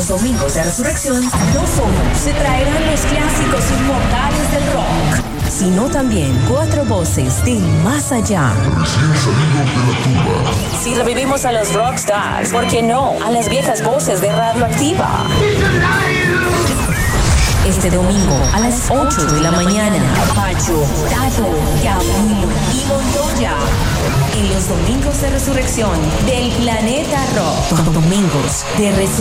Domingos de Resurrección no solo se traerán los clásicos inmortales del rock, sino también 4 voces del más allá. Recién salidos de la tumba. Si revivimos a los rockstars, ¿por qué no a las viejas voces de Radioactiva? Este domingo a las 8 de la mañana, Pacho, Tato, Gabriel y Montoya en los Domingos de Resurrección del Planeta Rock. Domingos de Resurrección.